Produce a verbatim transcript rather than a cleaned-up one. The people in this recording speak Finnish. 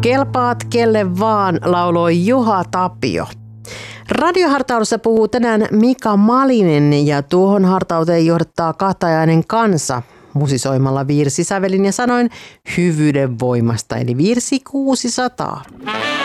Kelpaat kelle vaan, lauloi Juha Tapio. Radiohartaudessa puhuu tänään Mika Malinen ja tuohon hartauteen johdattaa Katajainen Kansa musisoimalla virsi sävelin ja sanoin hyvyyden voimasta eli virsi kuusisataa.